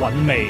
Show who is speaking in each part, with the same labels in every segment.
Speaker 1: 韻味。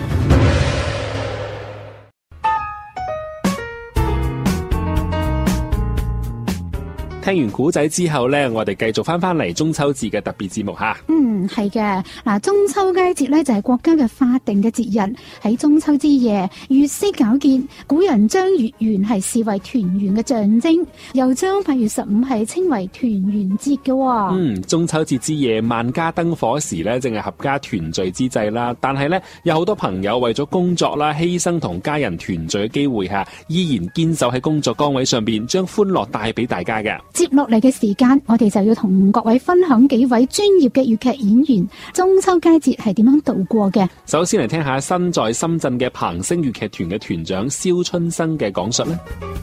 Speaker 1: 聽完古仔之後呢，我哋繼續翻嚟中秋節嘅特別節目吓。
Speaker 2: 係嘅。嗱，中秋佳節呢就係國家嘅法定嘅節日。喺中秋之夜，月色皎潔，古人將月圓係視為團圓嘅象徵，又將8月15係稱為團圓節嘅。
Speaker 1: 中秋節之夜，萬家燈火時呢，正係合家團聚之際啦。但係呢，有好多朋友為咗工作啦，犧牲同家人團聚嘅機會下，依然堅守喺工作崗位上邊，將歡樂帶俾大家嘅。
Speaker 2: 接落嚟嘅時間，我哋就要同各位分享幾位專業嘅粵劇演員中秋佳節係點樣度過嘅。
Speaker 1: 首先嚟聽下身在深圳嘅彭星粵劇團嘅團長蕭春生嘅講述咧。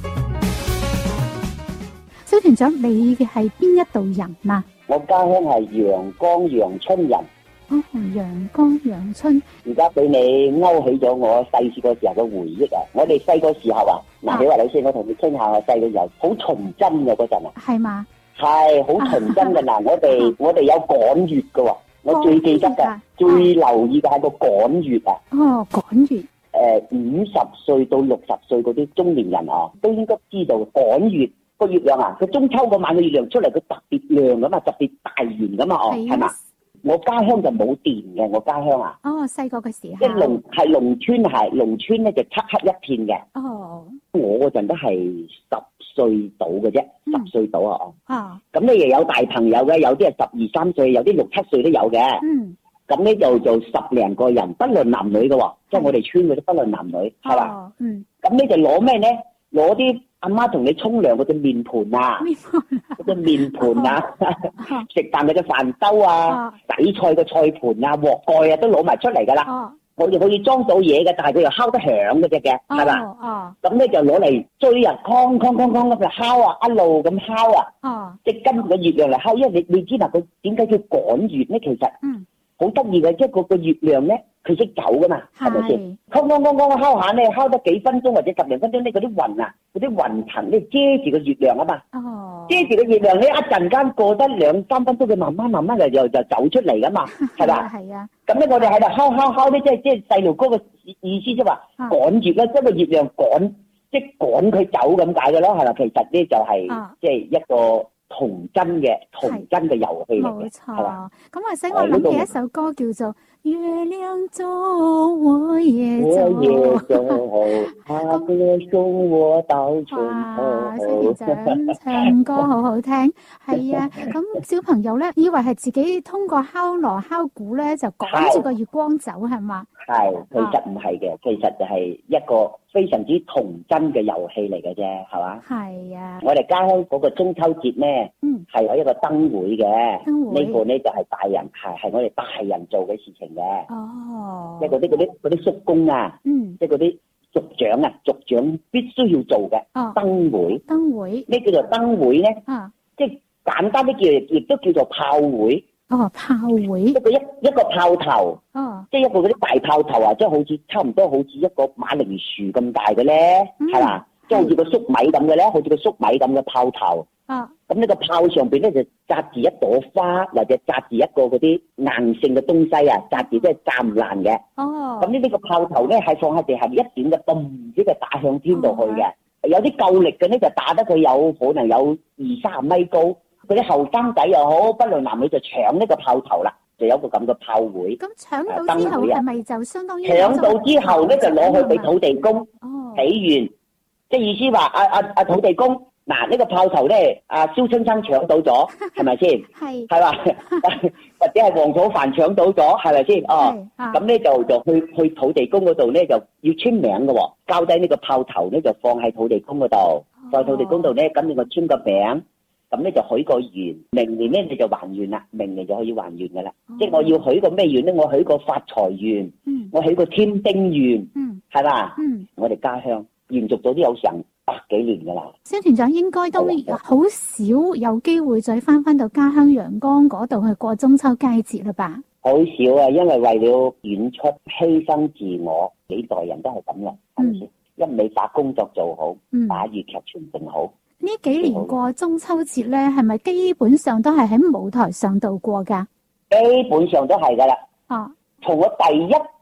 Speaker 2: 蕭團長，你嘅係邊一度人啊？
Speaker 3: 我家鄉係陽江陽春人。
Speaker 2: 陽江陽春，
Speaker 3: 而家俾你勾起咗我細個時候嘅回憶啊！我哋細個時候啊，你話老師，我同你傾下我細個時候好純真嘅嗰陣啊，
Speaker 2: 係嘛？
Speaker 3: 係好純真嘅嗱，我哋有趕月嘅喎，我最記得嘅，最留意嘅係個趕月啊。
Speaker 2: 趕月。
Speaker 3: 50歲到60歲嗰啲中年人啊，都應該知道趕月個月亮啊，佢中秋嗰晚嘅月亮出嚟，佢特別亮噶嘛，特別大圓噶嘛，係嘛？我家鄉就冇電嘅，我家鄉啊。
Speaker 2: 細個嘅時候。
Speaker 3: 即係農村咧就漆黑一片嘅。我嗰陣都係10歲到嘅啫，10歲到啊。咁咧又有大朋友嘅，有啲係12、13歲，有啲6、7歲都有嘅。咁咧就10零個人，不論男女嘅喎，即係我哋村嗰啲不論男女，係嘛？咁咧就攞咩咧？攞啲阿媽同你沖涼嗰隻面盤啊，嗰隻面盤啊，食飯嗰隻飯兜啊，洗菜嘅菜盤啊，鑊蓋啊，都攞埋出嚟噶啦。我哋可以裝到嘢嘅，但係佢又敲得響嗰隻嘅，係嘛？咁咧就攞嚟追人，哐哐哐哐咁就敲啊，一路咁敲啊，即係跟住個月亮嚟敲。因為你知嗱，佢點解叫趕月咧？其實好得意嘅，即係個月亮咧，佢識走噶嘛，係咪先？哐哐哐哐敲下咧，敲得幾分鐘或者10零分鐘咧，嗰啲雲啊，嗰啲雲層咧遮住個月亮啊嘛，遮住個月亮咧，一陣間過得2、3分鐘，佢慢慢就走出嚟噶嘛，係嘛？係啊。咁咧，我哋喺度敲咧，即係細路哥嘅意思，即係話趕月啦，即係個月亮趕，即係趕佢走咁解嘅咯，係啦。其實咧就係即係一個童真嘅遊戲嚟嘅，係嘛？
Speaker 2: 咁或者我諗起一首歌叫做《月亮走我也走》，
Speaker 3: 他歌送我到盡頭。
Speaker 2: 蕭團長唱歌好好聽，係啊。咁小朋友咧，以為係自己通過敲鑼敲鼓咧，就趕住個月光走，係嘛？係，
Speaker 3: 其實唔係嘅，其實就係一個非常之童真嘅遊戲嚟嘅啫，係嘛？係啊。我哋家鄉嗰個中秋節咧，係有一個燈會嘅，呢個咧就係大人係我哋大人做嘅事情嘅。即係嗰啲叔公啊，即係嗰啲族長必須要做嘅燈會。燈會咩叫做燈會咧？即係簡單啲叫，亦都叫做炮會。炮會，一個炮頭，即係一個嗰啲大炮頭啊，即係好似差唔多好似一個馬鈴薯咁大嘅咧，係嘛？即係好似個粟米咁嘅咧，好似個粟米咁嘅炮頭。咁呢個炮上邊咧就紮住一朵花，或者紮住一個嗰啲硬性嘅東西啊，紮住即係炸唔爛嘅。咁呢個炮頭咧係放喺地下一點嘅嘣，即係打向天度去嘅。有啲夠力嘅咧就打得佢有可能有20-30米高。嗰啲後生仔又好，不論男女就搶呢個炮頭啦，就有個咁嘅炮會。咁搶到之後係咪就相當於搶到之後咧就攞去俾土地公起完，即係意思話阿土地公嗱呢個炮頭咧，阿蕭春生搶到咗，係咪先？係嘛？或者係黃楚帆搶到咗，係咪先？咁咧就去土地公嗰度咧就要簽名嘅喎，交低呢個炮頭咧就放喺土地公嗰度，放喺土地公度咧，咁你我簽個名。咁咧就許個願，明年咧你就還願啦，明年就可以還願噶啦。即係我要許個咩願咧？我許個發財願，我許個添丁願，係嘛？我哋家鄉延續咗都有成100幾年噶啦。蕭團長應該都好少有機會再翻到家鄉陽江嗰度去過中秋佳節啦吧？好少啊，因為為了演出犧牲自我，幾代人都係咁啦，係咪先？一味把工作做好，把粵劇傳承好。呢幾年過中秋節咧，係咪基本上都係喺舞台上度過噶？基本上都係噶啦。從我第一